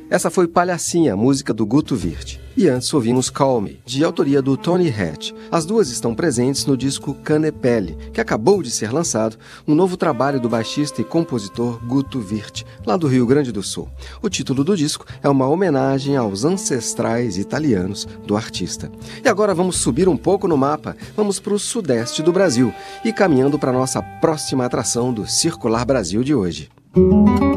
Essa foi Palhacinha, música do Guto Virte. E antes ouvimos Call Me, de autoria do Tony Hatch. As duas estão presentes no disco Canepele, que acabou de ser lançado, um novo trabalho do baixista e compositor Guto Virte, lá do Rio Grande do Sul. O título do disco é uma homenagem aos ancestrais italianos do artista. E agora vamos subir um pouco no mapa, vamos para o sudeste do Brasil e caminhando para a nossa próxima atração do Circular Brasil de hoje.